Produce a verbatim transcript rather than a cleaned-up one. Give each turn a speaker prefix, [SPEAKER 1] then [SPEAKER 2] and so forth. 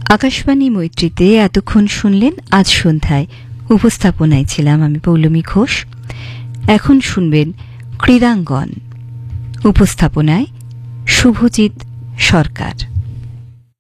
[SPEAKER 1] আকাশবাণী মৈত্রীতে এতক্ষণ শুনলেন আজ সন্ধ্যায়। উপস্থাপনায় ছিলাম আমি পৌলমী ঘোষ। এখন শুনবেন ক্রীড়াঙ্গন। উপস্থাপনায় শুভজিৎ সরকার।